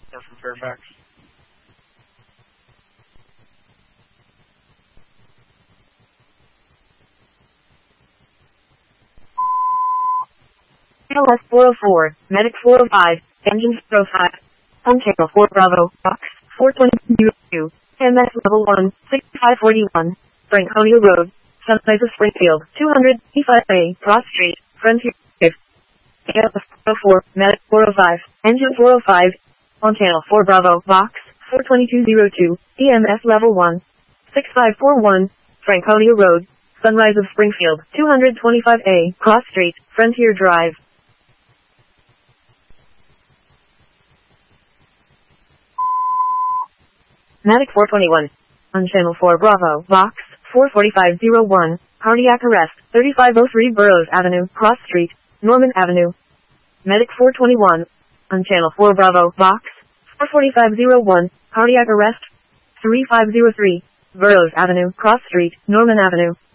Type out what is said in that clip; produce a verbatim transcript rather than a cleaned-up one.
They're from Fairfax. L S four oh four, Medic four oh five, Engine four oh five, on channel four Bravo, Box four twenty-two, M S level one, sixty-five forty-one, Franconia Road, Sunrise of Springfield, two hundred, E five A, Cross Street, Frontier, L S four oh four, Medic four oh five, Engine four oh five, on channel four Bravo, Box four twenty-two oh two, E M S level one, sixty-five forty-one, Franconia Road, Sunrise of Springfield, two twenty-five A, Cross Street, Frontier Drive. Medic four twenty-one. On channel four Bravo, Box four forty-five oh one, cardiac arrest, thirty-five oh three Burroughs Avenue, Cross Street, Norman Avenue. Medic four twenty-one. On channel four Bravo, Box four forty-five oh one, cardiac arrest, thirty-five oh three Burroughs Avenue, Cross Street, Norman Avenue.